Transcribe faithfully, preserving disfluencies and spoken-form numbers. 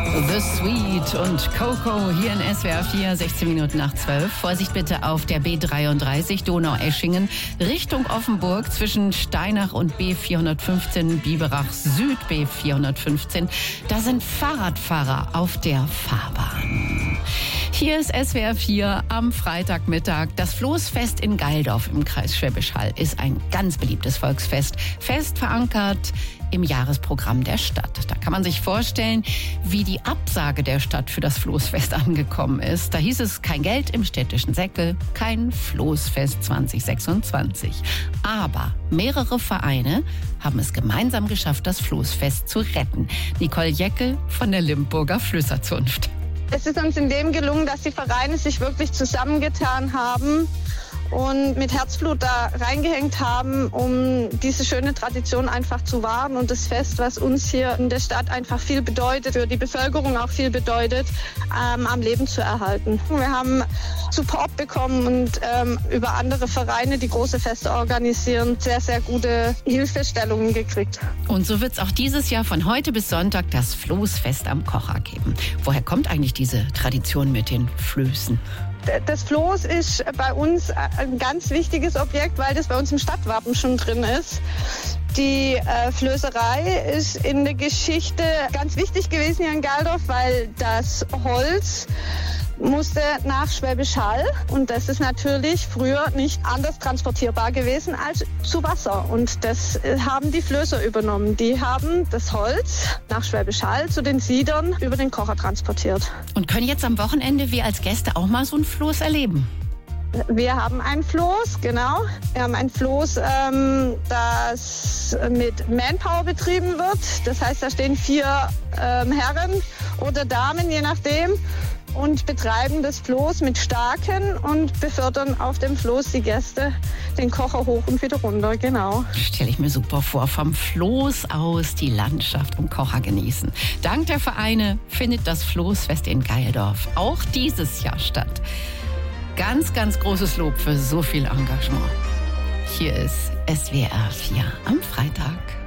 The Sweet und Coco hier in S W R vier, sechzehn Minuten nach zwölf. Vorsicht bitte auf der B dreiunddreißig Donaueschingen Richtung Offenburg zwischen Steinach und B vierhundertfünfzehn Biberach Süd B vierhundertfünfzehn. Da sind Fahrradfahrer auf der Fahrbahn. Hier ist S W R vier am Freitagmittag. Das Floßfest in Gaildorf im Kreis Schwäbisch Hall ist ein ganz beliebtes Volksfest. Fest verankert im Jahresprogramm der Stadt. Da kann man sich vorstellen, wie die Absage der Stadt für das Floßfest angekommen ist. Da hieß es kein Geld im städtischen Säckel, kein Floßfest zwanzig sechsundzwanzig. Aber mehrere Vereine haben es gemeinsam geschafft, das Floßfest zu retten. Nicole Jeckel von der Limburger Flößerzunft. Es ist uns in dem gelungen, dass die Vereine sich wirklich zusammengetan haben und mit Herzblut da reingehängt haben, um diese schöne Tradition einfach zu wahren und das Fest, was uns hier in der Stadt einfach viel bedeutet, für die Bevölkerung auch viel bedeutet, ähm, am Leben zu erhalten. Wir haben Support bekommen und ähm, über andere Vereine, die große Feste organisieren, sehr, sehr gute Hilfestellungen gekriegt. Und so wird es auch dieses Jahr von heute bis Sonntag das Floßfest am Kocher geben. Woher kommt eigentlich diese Tradition mit den Flößen? Das Floß ist bei uns ein ganz wichtiges Objekt, weil das bei uns im Stadtwappen schon drin ist. Die äh, Flößerei ist in der Geschichte ganz wichtig gewesen hier in Gaildorf, weil das Holz musste nach Schwäbisch Hall und das ist natürlich früher nicht anders transportierbar gewesen als zu Wasser und das haben die Flößer übernommen. Die haben das Holz nach Schwäbisch Hall zu den Siedern über den Kocher transportiert. Und können jetzt am Wochenende wir als Gäste auch mal so ein Floß erleben? Wir haben ein Floß, genau. Wir haben ein Floß, ähm, das mit Manpower betrieben wird. Das heißt, da stehen vier ähm, Herren oder Damen, je nachdem, und betreiben das Floß mit Staken und befördern auf dem Floß die Gäste den Kocher hoch und wieder runter, genau. Stelle ich mir super vor, vom Floß aus die Landschaft am Kocher genießen. Dank der Vereine findet das Floßfest in Gaildorf auch dieses Jahr statt. Ganz, ganz großes Lob für so viel Engagement. Hier ist S W R vier am Freitag.